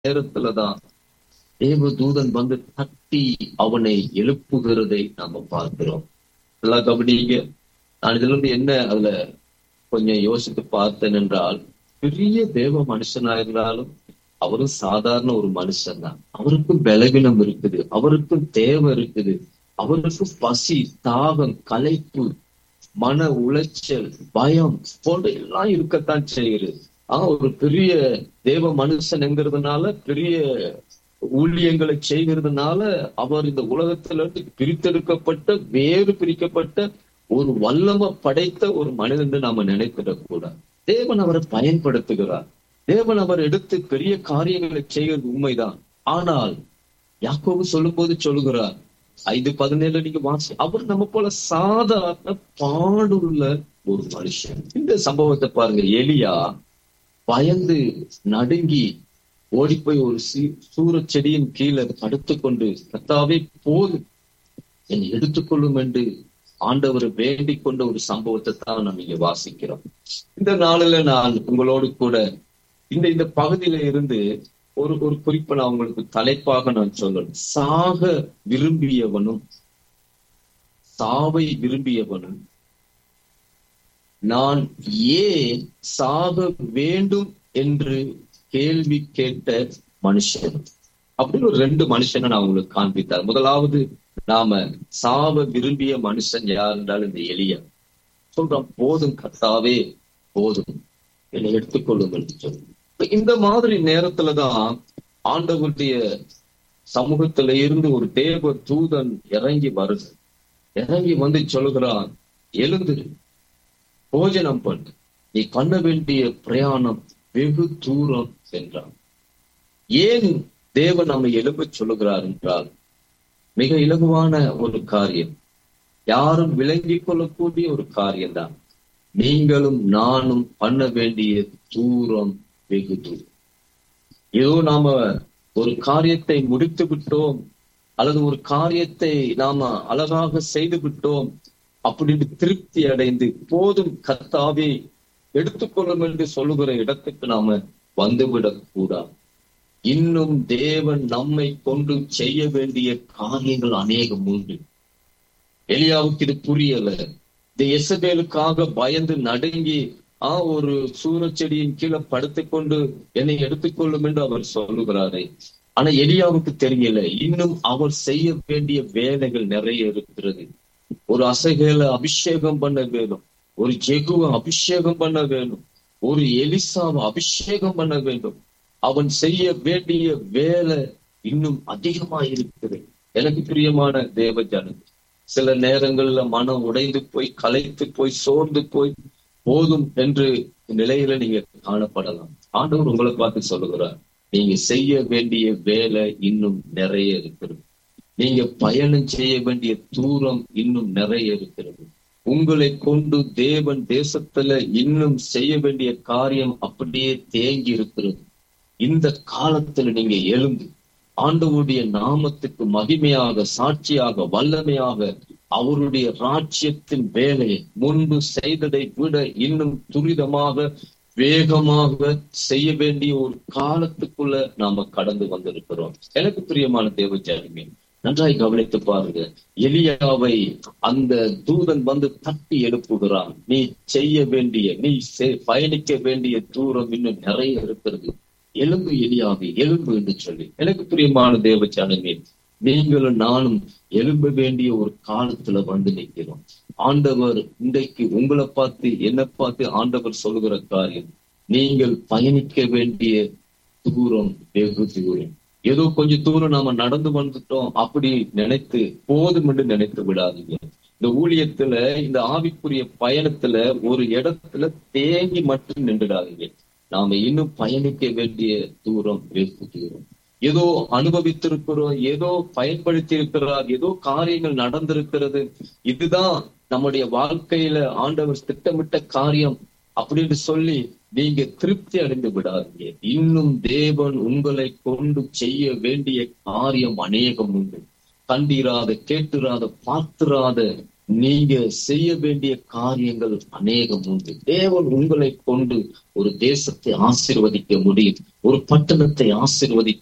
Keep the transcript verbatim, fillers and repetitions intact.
நேரத்துலதான் தேவ தூதன் வந்து தட்டி அவனை எழுப்புகிறதை நாம பார்க்கிறோம். எல்லாம் கவனிங்க. நான் இதுல இருந்து என்ன அதுல கொஞ்சம் யோசித்து பார்த்தேன் என்றால், பெரிய தேவ மனுஷனா இருந்தாலும் அவரும் சாதாரண ஒரு மனுஷன் தான். அவருக்கும் பலவீனம் இருக்குது, அவருக்கும் தேவை இருக்குது, அவருக்கும் பசி, தாகம், களைப்பு, மன உளைச்சல், பயம் போன்ற எல்லாம் இருக்கத்தான் செய்கிறது. ஆஹ் ஒரு பெரிய தேவ மனுஷன் என்கிறதுனால, பெரிய ஊழியங்களை செய்கிறதுனால அவர் இந்த உலகத்திலிருந்து பிரித்தெடுக்கப்பட்ட, வேறு பிரிக்கப்பட்ட ஒரு வல்லமை படைத்த ஒரு மனிதன் என்று நாம நினைத்திடக் கூடாது. தேவன் அவரை பயன்படுத்துகிறார். தேவன் அவர் எடுத்து பெரிய காரியங்களை செய்கிறது உண்மைதான். ஆனால் யாக்கோபு சொல்லும் போது சொல்லுகிறார், ஐந்து பதினேழு நீங்க வாசி, அவர் நம்ம போல சாதாரண பாடுள்ள ஒரு மனுஷன். இந்த சம்பவத்தை பாருங்க. எலியா பயந்து நடுங்கி ஓடி போய் ஒரு சூர செடியின் கீழே படுத்துக்கொண்டு, கர்த்தாவே போதும் என்னை எடுத்துக்கொள்ளும் என்று ஆண்டவரை வேண்டிக் கொண்ட ஒரு சம்பவத்தை தான் நம்ம இங்க வாசிக்கிறோம். இந்த நாளில நான் உங்களோடு கூட இந்த இந்த பகுதியில இருந்து ஒரு ஒரு குறிப்பை நான் உங்களுக்கு தலைப்பாக நான் சொல்லணும். சாக விரும்பியவனும் சாவை விரும்பியவனும் நான் ஏன் சாக வேண்டும் என்று கேள்வி கேட்ட மனுஷன் அப்படின்னு ஒரு ரெண்டு மனுஷனை நான் உங்களுக்கு காண்பித்தார். முதலாவது, நாம சாவ விரும்பிய மனுஷன் யார் என்றால் இந்த எலியா சொல்றான், போதும் கர்த்தாவே போதும் என்னை எடுத்துக்கொள்ளும் என்று சொல்லி. இந்த மாதிரி நேரத்துலதான் ஆண்டவருடைய சமூகத்தில இருந்து ஒரு தேவ தூதன் இறங்கி வருது. இறங்கி வந்து சொல்லுகிறான், எழுந்து போஜனம் பண்ணு, நீ பண்ண வேண்டிய பிரயாணம் வெகு தூரம் சென்றான். ஏன் தேவன் நம்மை எழுப்ப சொல்லுகிறார் என்றால், மிக இலகுவான ஒரு காரியம், யாரும் விளங்கிக் கொள்ளக்கூடிய ஒரு காரியம்தான். நீங்களும் நானும் பண்ண வேண்டிய தூரம் வெகு தூரம். ஏதோ நாம ஒரு காரியத்தை முடித்து விட்டோம் அல்லது ஒரு காரியத்தை நாம அழகாக செய்து விட்டோம் அப்படின்னு திருப்தி அடைந்து போதும் கர்த்தாவே எடுத்துக்கொள்ளும் என்று சொல்லுகிற இடத்துக்கு நாம வந்துவிடக் கூடாது. இன்னும் தேவன் நம்மை கொண்டு செய்ய வேண்டிய காரியங்கள் அநேகம் உண்டு. எலியாவுக்கு இது புரியல. இந்த எசபேலுக்காக பயந்து நடுங்கி ஆஹ் ஒரு சூரச்செடியின் கீழே படுத்துக்கொண்டு என்னை எடுத்துக்கொள்ளும் என்று அவர் சொல்லுகிறாரே. ஆனா எலியாவுக்கு தெரியல, இன்னும் அவர் செய்ய வேண்டிய வேலைகள் நிறைய இருக்கிறது. ஒரு அசைகளை அபிஷேகம் பண்ண வேணும், ஒரு ஜெகுவை அபிஷேகம் பண்ண வேணும், ஒரு எலிசாவை அபிஷேகம் பண்ண வேண்டும். அவன் செய்ய வேண்டிய வேலை இன்னும் அதிகமா இருக்குது. எனக்கு பிரியமான தேவ ஜனம், சில நேரங்கள்ல மனம் உடைந்து போய், களைத்து போய், சோர்ந்து போய், போதும் என்று நிலையில நீங்க காணப்படலாம். ஆண்டவர் உங்களை பார்த்து சொல்லுகிறார், நீங்க செய்ய வேண்டிய வேலை இன்னும் நிறைய இருக்கிறது. நீங்க பயணம் செய்ய வேண்டிய தூரம் இன்னும் நிறைய இருக்கிறது. உங்களை கொண்டு தேவன் தேசத்துல இன்னும் செய்ய வேண்டிய காரியம் அப்படியே தேங்கி இருக்கிறது. இந்த காலத்துல நீங்க எழுந்து ஆண்டவருடைய நாமத்துக்கு மகிமையாக, சாட்சியாக, வல்லமையாக அவருடைய ராஜ்யத்தின் வேலையை முன்பு செய்ததை விட இன்னும் துரிதமாக, வேகமாக செய்ய வேண்டிய ஒரு காலத்துக்குள்ள நாம கடந்து வந்திருக்கிறோம். எனக்கு பிரியமான தேவ ஜனமே, நன்றாய் கவனித்து பாருங்க. எலியாவை அந்த தூதன் வந்து தட்டி எழுப்புகிறான். நீ செய்ய வேண்டிய, நீ பயணிக்க வேண்டிய தூரம் இன்னும் நிறைய இருக்கிறது. எலும்பு எலியாவே, எலும்பு என்று சொல்லி. எனக்கு பிரியமான தேவ ஜனமே, நீங்களும் நானும் எழும்ப வேண்டிய ஒரு காலத்துல வந்து நிற்கிறோம். ஆண்டவர் இன்றைக்கு உங்களை பார்த்து, என்னை பார்த்து ஆண்டவர் சொல்லுகிற காரியம், நீங்கள் பயணிக்க வேண்டிய தூரம் வெகு தூரம். ஏதோ கொஞ்சம் தூரம் நாம நடந்து வந்துட்டோம் அப்படி நினைத்து போதும் என்று நினைத்து விடாதீங்க. இந்த ஊழியத்துல, இந்த ஆவிக்குரிய பயணத்துல ஒரு இடத்துல தேங்கி மட்டும் நின்றுடாதீங்க. நாம இன்னும் பயணிக்க வேண்டிய தூரம் வெகு தூரம். ஏதோ அனுபவித்திருக்கிறோம், ஏதோ பயன்படுத்தி இருக்கிறார், ஏதோ காரியங்கள் நடந்திருக்கிறது, இதுதான் நம்முடைய வாழ்க்கையில ஆண்டவர் திட்டமிட்ட காரியம் அப்படின்னு சொல்லி நீங்க திருப்தி அடைந்து விடாதீங்க. இன்னும் தேவன் உங்களை கொண்டு செய்ய வேண்டிய காரியம் அநேகம் உண்டு. கண்டிராத, கேட்டுராத, பார்த்திராத, நீங்க செய்ய வேண்டிய காரியங்கள் அநேகம் உண்டு. தேவன் உங்களை கொண்டு ஒரு தேசத்தை ஆசீர்வதிக்க முடியும், ஒரு பட்டணத்தை ஆசீர்வதிக்க